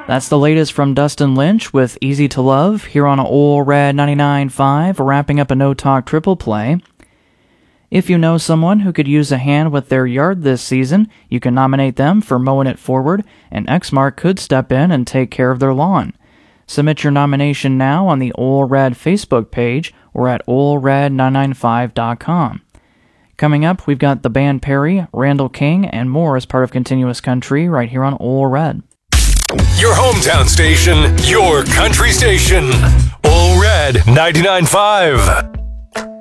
That's the latest from Dustin Lynch with Easy to Love here on Ole Red 99.5, wrapping up a No Talk triple play. If you know someone who could use a hand with their yard this season, you can nominate them for Mowing It Forward, and Exmark could step in and take care of their lawn. Submit your nomination now on the Ole Red Facebook page or at olered995.com. Coming up, we've got the band Perry, Randall King, and more as part of Continuous Country right here on Ole Red. Your hometown station, your country station. Ole Red 99.5.